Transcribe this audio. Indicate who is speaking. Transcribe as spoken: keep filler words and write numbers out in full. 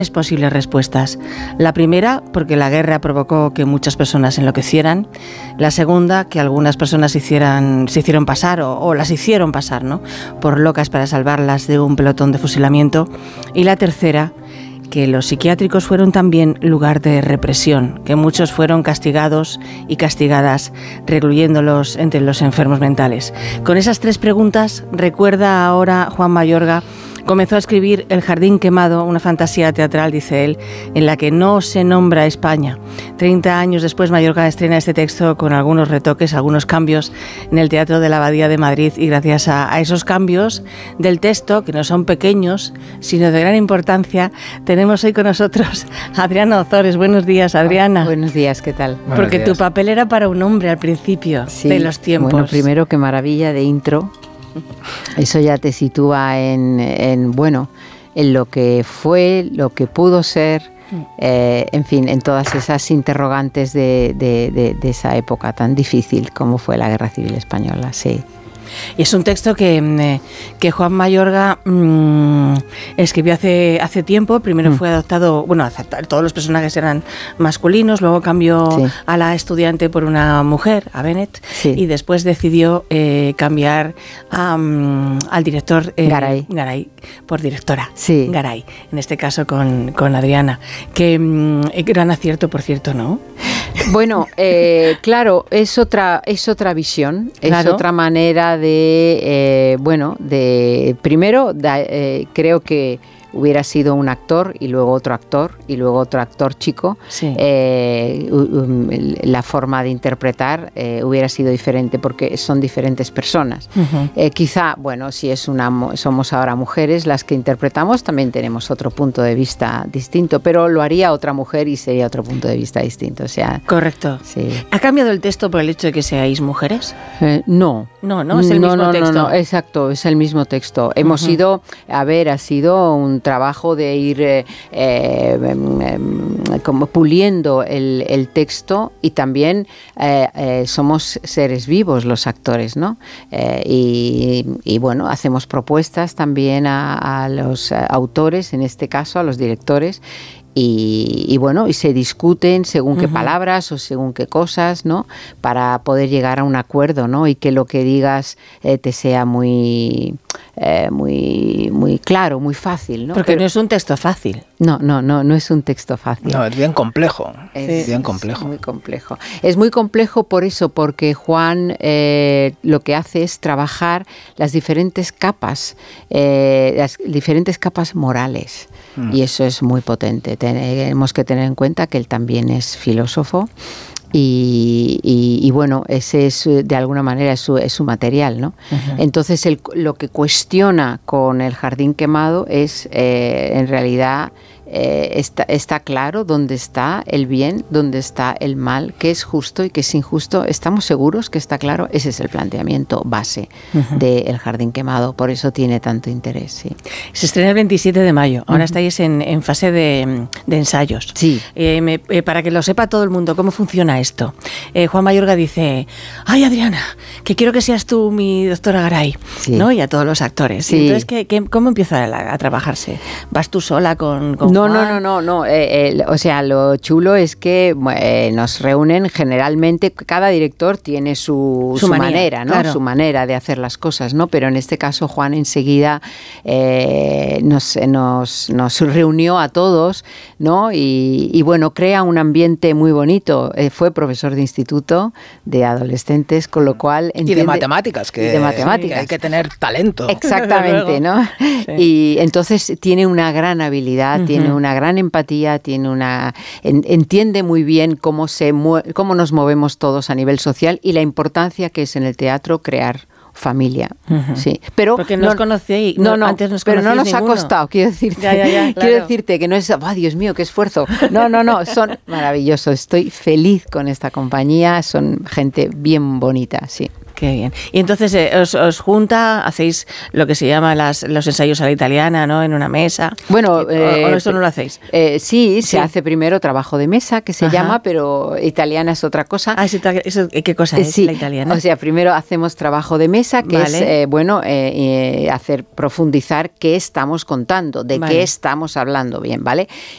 Speaker 1: posibles respuestas. La primera, porque la guerra provocó que muchas personas enloquecieran. La segunda, que algunas personas hicieran, se hicieron pasar o, o las hicieron pasar, ¿no?, por locas para salvarlas de un pelotón de fusilamiento. Y la tercera, que los psiquiátricos fueron también lugar de represión, que muchos fueron castigados y castigadas, recluyéndolos entre los enfermos mentales. Con esas tres preguntas, recuerda ahora Juan Mayorga, comenzó a escribir El jardín quemado, una fantasía teatral, dice él, en la que no se nombra España. Treinta años después, Mayorga estrena este texto con algunos retoques, algunos cambios en el Teatro de la Abadía de Madrid, y gracias a, a esos cambios del texto, que no son pequeños, sino de gran importancia, tenemos hoy con nosotros a Adriana Ozores. Buenos días, Adriana.
Speaker 2: Oh, buenos días, ¿qué tal?
Speaker 1: Porque
Speaker 2: Buenos días.
Speaker 1: Tu papel era para un hombre al principio, sí, de los tiempos.
Speaker 2: Bueno, primero, qué maravilla de intro. Eso ya te sitúa en, en, bueno, en lo que fue, lo que pudo ser, eh, en fin, en todas esas interrogantes de, de, de, de esa época tan difícil como fue la Guerra Civil Española, sí.
Speaker 1: Y es un texto que, que Juan Mayorga mmm, escribió hace, hace tiempo. Primero mm. fue adoptado, bueno, todos los personajes eran masculinos, luego cambió sí. a la estudiante por una mujer, a Bennett, sí. y después decidió eh, cambiar a, um, al director eh,
Speaker 2: Garay.
Speaker 1: Garay por directora,
Speaker 2: sí.
Speaker 1: Garay, en este caso con, con Adriana. Que um, gran acierto, por cierto, ¿no?
Speaker 2: Bueno, eh, claro, es otra, es otra visión,
Speaker 1: claro.
Speaker 2: es otra manera de, eh, bueno, de primero da, eh, creo que hubiera sido un actor y luego otro actor y luego otro actor chico, sí. eh, la forma de interpretar eh, hubiera sido diferente porque son diferentes personas. Uh-huh. Eh, quizá, bueno, si es una, somos ahora mujeres las que interpretamos, también tenemos otro punto de vista distinto, pero lo haría otra mujer y sería otro punto de vista distinto. O sea,
Speaker 1: correcto.
Speaker 2: Sí.
Speaker 1: ¿Ha cambiado el texto por el hecho de que seáis mujeres?
Speaker 2: Eh, no.
Speaker 1: No, no, es el
Speaker 2: no,
Speaker 1: mismo
Speaker 2: no,
Speaker 1: texto.
Speaker 2: No, no, exacto, es el mismo texto. Hemos uh-huh. ido, a ver, ha sido un trabajo de ir eh, eh, como puliendo el, el texto, y también eh, eh, somos seres vivos los actores, ¿no? Eh, y, y bueno, hacemos propuestas también a, a los autores, en este caso a los directores. Y, y bueno, y se discuten según qué uh-huh. palabras o según qué cosas, ¿no? Para poder llegar a un acuerdo, ¿no? Y que lo que digas eh, te sea muy, eh, muy, muy claro, muy fácil, ¿no?
Speaker 1: Porque Pero, no es un texto fácil.
Speaker 2: No, no, no, no es un texto fácil.
Speaker 3: No, es bien complejo. Es
Speaker 2: sí,
Speaker 3: bien complejo.
Speaker 2: Es muy complejo. Es muy complejo por eso, porque Juan eh, lo que hace es trabajar las diferentes capas, eh, las diferentes capas morales. Mm. Y eso es muy potente. Tenemos que tener en cuenta que él también es filósofo. Y, y, y bueno, ese es de alguna manera es su, es su material, ¿no? Uh-huh. Entonces él, lo que cuestiona con El jardín quemado es eh, en realidad eh, está, está claro dónde está el bien, dónde está el mal, qué es justo y qué es injusto. ¿Estamos seguros que está claro? Ese es el planteamiento base uh-huh. de El jardín quemado, por eso tiene tanto interés. Sí.
Speaker 1: Se estrena el veintisiete de mayo, ahora uh-huh. estáis en, en fase de, de ensayos.
Speaker 2: Sí.
Speaker 1: Eh, me, eh, para que lo sepa todo el mundo, ¿cómo funciona esto? Eh, Juan Mayorga dice, ay Adriana, que quiero que seas tú mi doctora Garay, sí. ¿no? Y a todos los actores.
Speaker 2: Sí.
Speaker 1: Y entonces, ¿qué, qué, ¿cómo empieza a, a trabajarse? ¿Vas tú sola con, con
Speaker 2: No,
Speaker 1: Juan?
Speaker 2: no, no, no, no. Eh, eh, o sea, lo chulo es que eh, nos reúnen generalmente, cada director tiene su,
Speaker 1: su,
Speaker 2: su
Speaker 1: manía,
Speaker 2: manera, ¿no?
Speaker 1: Claro.
Speaker 2: Su manera de hacer las cosas, ¿no? Pero en este caso Juan enseguida eh, nos, nos, nos reunió a todos, ¿no? Y, y bueno, crea un ambiente muy bonito. Eh, fue profesor de instituto de adolescentes, con lo cual entiende,
Speaker 3: y de matemáticas, que,
Speaker 2: de matemáticas.
Speaker 3: Que hay que tener talento.
Speaker 2: Exactamente, ¿no? Sí. Y entonces tiene una gran habilidad, uh-huh. tiene una gran empatía, tiene una en, entiende muy bien cómo se cómo nos movemos todos a nivel social y la importancia que es en el teatro crear familia, uh-huh. sí, pero
Speaker 1: porque no, nos conocéis,
Speaker 2: no, no,
Speaker 1: antes nos
Speaker 2: pero no nos
Speaker 1: ninguno.
Speaker 2: ha costado, quiero decirte,
Speaker 1: ya, ya, ya, claro.
Speaker 2: quiero decirte que no es, oh, Dios mío, qué esfuerzo, no, no, no, son maravillosos, estoy feliz con esta compañía, son gente bien bonita, sí.
Speaker 1: Qué bien. Y entonces eh, os, os junta, hacéis lo que se llama las, los ensayos a la italiana, ¿no? En una mesa.
Speaker 2: Bueno,
Speaker 1: eh, ¿o, o eso no lo hacéis?
Speaker 2: Eh, sí,
Speaker 1: sí,
Speaker 2: se hace primero trabajo de mesa, que se Ajá. llama, pero italiana es otra cosa.
Speaker 1: Ah, eso, ¿qué cosa es
Speaker 2: sí,
Speaker 1: la italiana?
Speaker 2: O sea, primero hacemos trabajo de mesa, que vale. es, eh, bueno, eh, eh, hacer profundizar qué estamos contando, de vale. qué estamos hablando, bien, ¿vale?